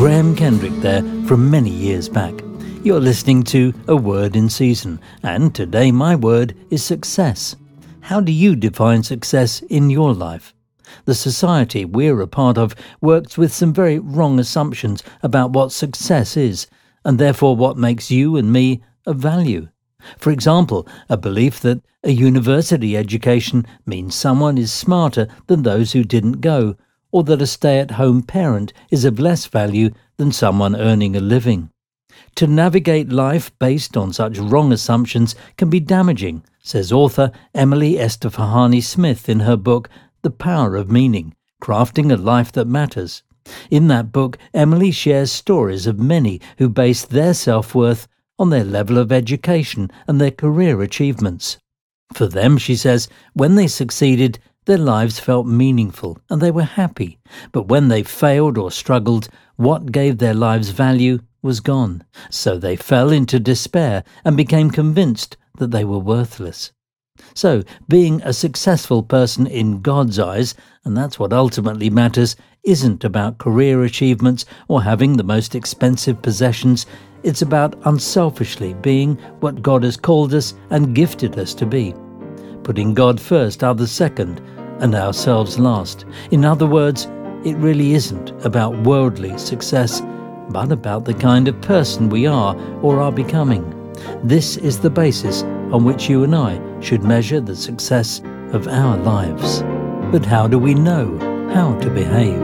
Graham Kendrick there from many years back. You're listening to A Word in Season, and today my word is success. How do you define success in your life? The society we're a part of works with some very wrong assumptions about what success is, and therefore what makes you and me of value. For example, a belief that a university education means someone is smarter than those who didn't go, or that a stay-at-home parent is of less value than someone earning a living. To navigate life based on such wrong assumptions can be damaging, says author Emily Estefahani-Smith in her book The Power of Meaning, Crafting a Life That Matters. In that book, Emily shares stories of many who base their self-worth on their level of education and their career achievements. For them, she says, when they succeeded, their lives felt meaningful and they were happy. But when they failed or struggled, what gave their lives value was gone. So they fell into despair and became convinced that they were worthless. So, being a successful person in God's eyes, and that's what ultimately matters, isn't about career achievements or having the most expensive possessions. It's about unselfishly being what God has called us and gifted us to be. Putting God first, others second, and ourselves last. In other words, it really isn't about worldly success, but about the kind of person we are or are becoming. This is the basis on which you and I should measure the success of our lives. But how do we know how to behave?